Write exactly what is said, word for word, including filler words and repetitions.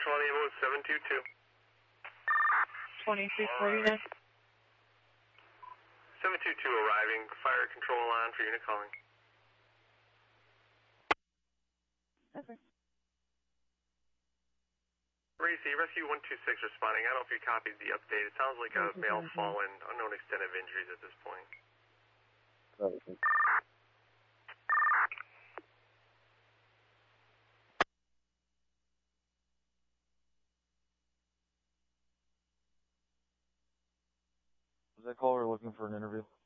twenty, about seven two two. twenty-three forty-nine. seven two two arriving, fire control on for unit calling. Okay. Racy, Rescue one two six responding. I don't know if you copied the update. It sounds like a male fallen, unknown extent of injuries at this point. Right. Was that caller looking for an interview?